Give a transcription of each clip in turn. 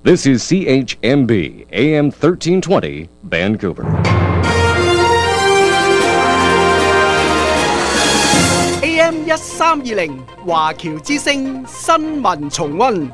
This is CHMB AM 1320 Vancouver. AM 1320華僑之聲新聞重溫。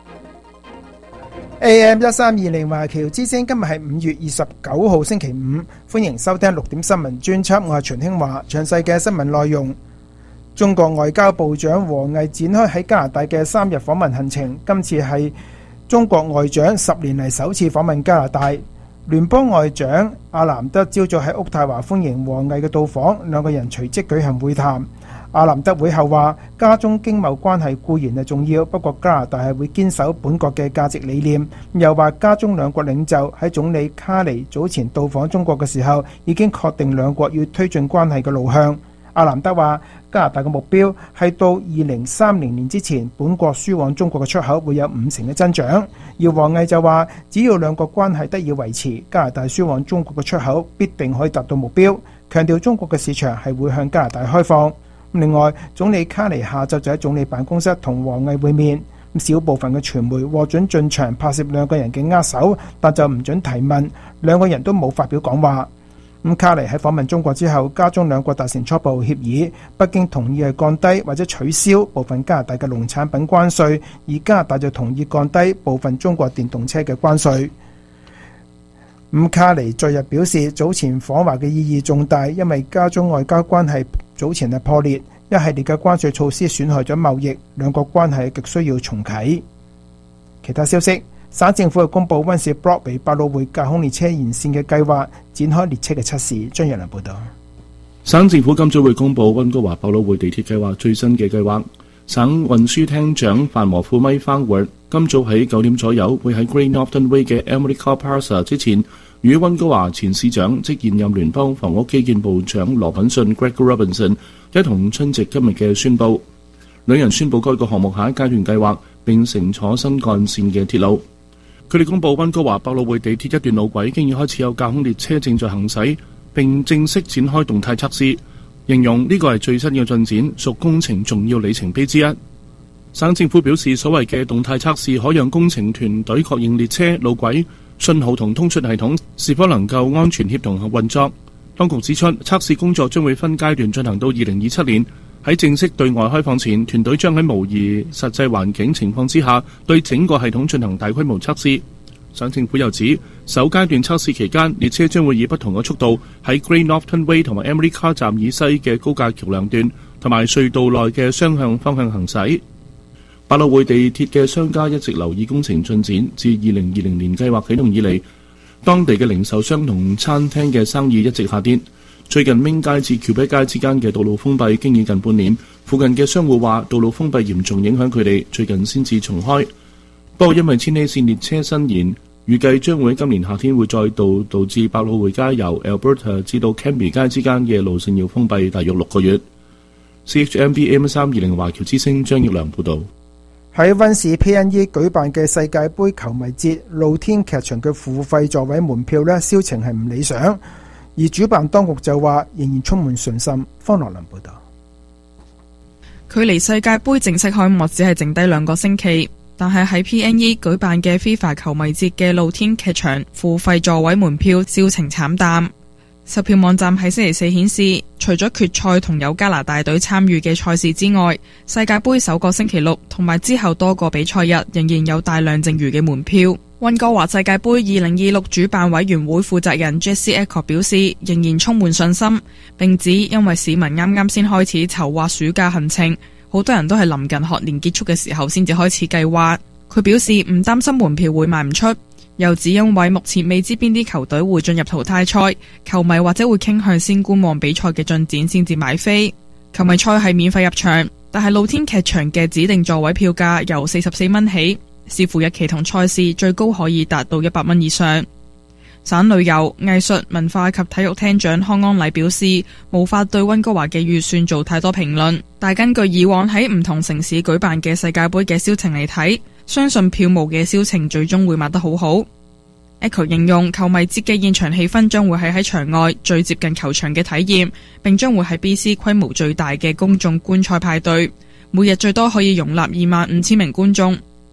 AM 1320華僑之聲，今日係5月29號星期五，歡迎收聽6點新聞專輯，我係秦興華。詳細嘅新聞內容，中國外交部長王毅展開喺加拿大嘅3日訪問行程，今次係中國外長10年嚟首次訪問加拿大。聯邦外長阿南德朝早喺渥太華歡迎王毅嘅到訪，兩個人隨即舉行會談。阿南德會後話，加中經貿關係固然係重要，不過加拿大係會堅守本國嘅價值理念。又話加中兩國領袖喺總理卡尼早前到訪中國嘅時候，已經確定兩國要推進關係嘅路向。阿南德話，加拿大嘅目標係到2030年之前，本國輸往中國嘅出口會有50%嘅增長。而王毅就話，只要兩國關係得以維持，加拿大輸往中國嘅出口必定可以達到目標，強調中國嘅市場係會向加拿大開放。另外，總理卡尼下晝就喺總理辦公室同王毅會面，小部分嘅傳媒獲准進場拍攝兩個人嘅握手，但就唔准提問，兩個人都冇發表講話。卡尼喺訪問中國之後，加中兩國達成初步協議，北京同意係降低或者取消部分加拿大嘅農產品關稅，而加拿大就同意降低部分中國電動車嘅關稅。卡尼昨日表示，早前訪華嘅意義重大，因為加中外交關係早前係破裂，一系列嘅關稅措施損害咗貿易，兩國關係極需要重啟。其他消息，省政府公布溫莎 Broadway 百老匯架空列車延線嘅計劃，展開列車嘅測試。張若良報道。 省政府今早會公布溫哥華百老匯地鐵計劃最新嘅計劃。省運輸廳長范和富米翻活今早喺9點左右會喺 Great Northern Way 嘅 Emily Carr Plaza 之前，與溫哥華前市長即現任聯邦房屋基建部長羅品遜 Greg Robinson 一同出席今日嘅宣佈。兩人宣佈該個項目下一階段計劃，並乘坐新幹線嘅鐵路。佢哋公佈溫哥華百老匯地鐵一段路軌經已開始有架空列車正在行駛，並正式展開動態測試，形容呢個係最新嘅進展，屬工程重要里程碑之一。省政府表示，所謂嘅動態測試可讓工程團隊確認列車、路軌、信號同通訊系統是否能夠安全協同運作。當局指出，測試工作將會分階段進行到2027年。喺正式對外開放前，團隊將喺模擬實際環境情況之下，對整個系統進行大規模測試。省政府又指，首階段測試期間，列車將會以不同嘅速度喺 Great Northern Way 同埋 Emily Carr 站以西嘅高架橋梁段同埋隧道內嘅雙向方向行駛。百老匯地鐵嘅商家一直留意工程進展，自2020年計劃啟動以嚟，當地嘅零售商同餐廳嘅生意一直下跌。最近明街至橋北街之間嘅道路封閉經已近半年，附近嘅商戶話道路封閉嚴重影響佢哋，最近先至重開。不過因為千禧線列車伸延，預計將會喺今年夏天會再度導致百老匯街由 Alberta 至到 Cambie 街之間嘅路線要封閉大約6個月。CHMB AM320華僑之聲張益良報導。 喺溫市 PNE 舉辦嘅世界盃球迷節露天劇場嘅付費座位門票呢，銷情係唔理想。而主辦當局就話仍然充滿信心。方樂林報道。 距離世界盃正式開幕只係剩低2個星期，但係喺 PNE 舉辦嘅 FIFA 球迷節嘅露天劇場付費座位門票銷情慘淡。售票網站喺星期四顯示，除咗決賽同有加拿大隊參與嘅賽事之外，世界盃首個星期六同埋之後多個比賽日仍然有大量剩餘嘅門票。溫哥華世界盃2026主辦委員會負責人 Jesse Echo 表示，仍然充滿信心，並指因為市民啱啱先開始籌劃暑假行程，好多人都係臨近學年結束嘅時候先至開始計劃。佢表示唔擔心門票會賣唔出，又指因為目前未知邊啲球隊會進入淘汰賽，球迷或者會傾向先觀望比賽嘅進展先至買飛。球迷賽係免費入場，但係露天劇場嘅指定座位票價由44蚊起，視乎日期同賽事，最高可以達到100蚊以上。省旅遊、藝術、文化及體育廳長康安禮表示，無法對溫哥華嘅預算做太多評論，但根據以往喺唔同城市舉辦嘅世界盃嘅銷情嚟睇，相信票務嘅銷情最終會賣得好好。Echo 形容球迷節嘅現場氣氛將會係喺場外最接近球場嘅體驗，並將會係 BC 規模最大嘅公眾觀賽派對，每日最多可以容納25,000名觀眾。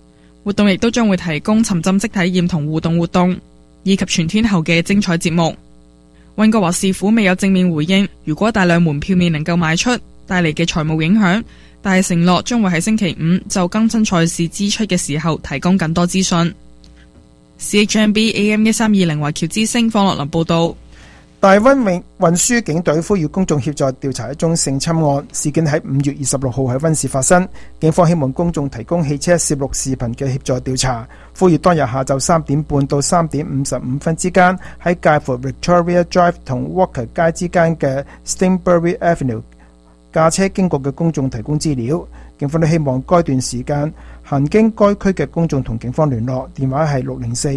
活動亦都將會提供沉浸式體驗同互動活動，以及全天候嘅精彩節目。溫哥華市府未有正面回應如果大量門票未能夠賣出帶嚟嘅財務影響，但係承諾將會喺星期五就更新賽事支出嘅時候提供更多資訊。CHMB AM1320 華僑之聲方樂林報道。 大溫運輸警隊呼籲公眾協助調查一宗性侵案，事件喺5月26號喺溫市發生。警方希望公眾提供汽車攝錄視頻嘅協助調查，呼籲當日下晝3點半到3點55分之間喺介乎 Victoria Drive 同 Walker 街之間嘅 Stingbury Avenue 駕車經過嘅公眾提供資料。警方都希望該段時間行經該區嘅公眾同警方聯絡，電話係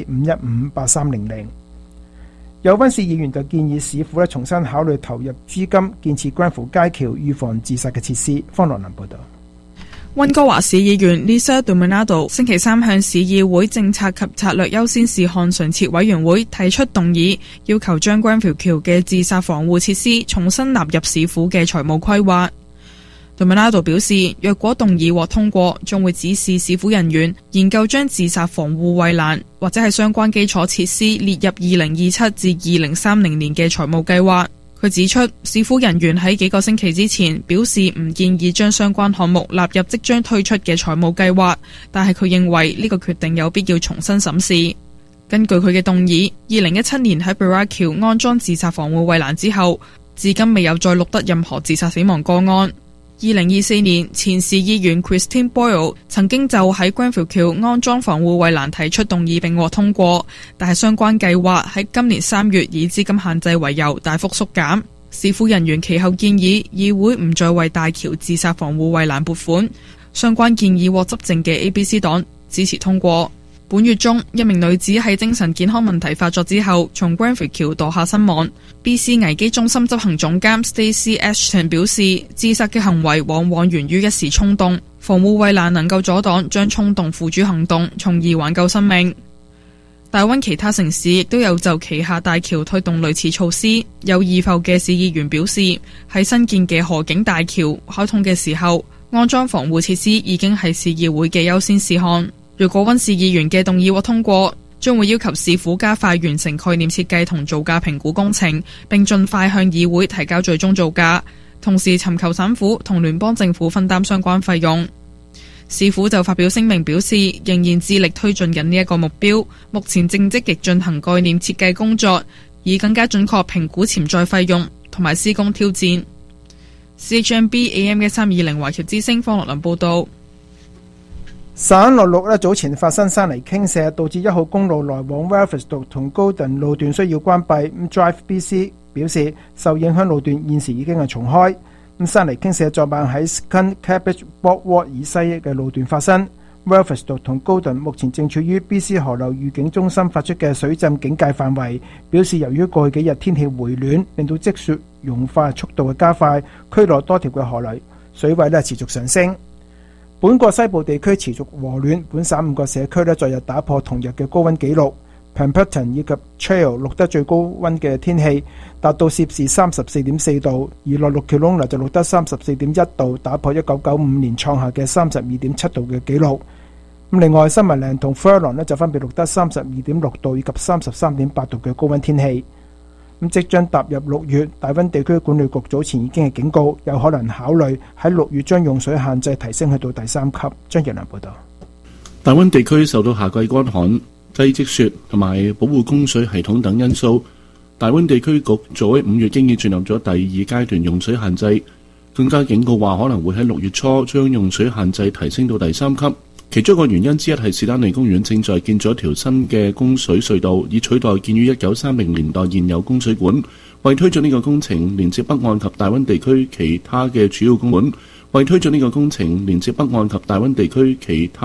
604-515-8300。有溫市議員就建議市府重新考慮投入資金建設 Granville 街橋預防自殺嘅設施。方樂林報道。 溫哥華市議員 Lisa Dominado 星期三向市議會政策及策略優先事項常設委員會提出動議，要求將 Granville 橋嘅自殺防護設施重新納入市府嘅財務規劃。Dominado 表示，若果動議獲通過，將會指示市府人員研究將自殺防護圍欄或者係相關基礎設施列入2027至2030年嘅財務計劃。佢指出，市府人員喺幾個星期之前表示唔建議將相關項目納入即將推出嘅財務計劃，但係佢認為呢個決定有必要重新審視。根據佢嘅動議，2017年喺 Burra 橋安裝自殺防護圍欄之後，至今未有再錄得任何自殺死亡個案。2024年，前市議員 Christine Boyle 曾經就喺 Granville 橋安裝防護圍欄提出動議並獲通過，但係相關計劃喺今年3月以資金限制為由大幅縮減。市府人員其後建議議會唔再為大橋自殺防護圍欄撥款，相關建議獲執政嘅 ABC 黨支持通過。本月中，一名女子喺精神健康問題發作之後，從 Granville 橋墮下身亡。BC 危機中心執行總監 Stacey Ashton 表示，自殺嘅行為往往源於一時衝動，防護圍欄能夠阻擋將衝動付諸行動，從而挽救生命。大溫其他城市亦都有就旗下大橋推動類似措施。有義埠嘅市議員表示，喺新建嘅河景大橋開通嘅時候，安裝防護設施已經係市議會嘅優先事項。如果溫市議員嘅動議獲通過，將會要求市府加快完成概念設計同造價評估工程，並盡快向議會提交最終造價，同時尋求省府同聯邦政府分擔相關費用。市府就發表聲明表示，仍然致力推進緊呢一個目標，目前正積極進行概念設計工作，以更加準確評估潛在費用同埋施工挑戰。CHMB AM1320 華僑之聲方樂林報道。 省內陸早前發生山泥傾瀉，導致1號公路來往 Wellfield 同 Golden 路段需要關閉。Drive BC 表示，受影響路段現時已經係重開。山泥傾瀉昨晚喺 Skun Cabbage Boardwalk 以西嘅路段發生。Wellfield 同 Golden 目前正處於 BC 河流預警中心發出嘅水浸警戒範圍，表示由於過去幾日天氣回暖，令到積雪融化速度嘅加快，區內多條嘅河流水位持續上升。本國西部地區持續和暖，本省5個社區昨日打破同日嘅高溫紀錄。Pemberton 以及 Trail 錄得最高溫嘅天氣達到攝氏 34.4 度，而內陸 Kelowna 就錄得 34.1 度，打破1995年創下嘅 32.7 度嘅紀錄。另外，新文嶺同 Furlong 就分別錄得 32.6 度以及 33.8 度嘅高溫天氣。即將踏入6月，大溫地區管理局早前已經係警告，有可能考慮喺6月將用水限制提升去到第3級。張日良報道。 大溫地區受到夏季乾旱、低積雪同埋保護供水系統等因素，大溫地區局早喺5月已經進入咗第2階段用水限制，更加警告話可能會喺6月初將用水限制提升到第3級。其中一個原因之一係士丹利公園正在建咗一條新嘅供水隧道，以取代建於1930年代現有供水管。為推進呢個工程，連接北岸及大溫地區其他嘅主要公管。為推進呢個工程，連接北岸及大溫地區其他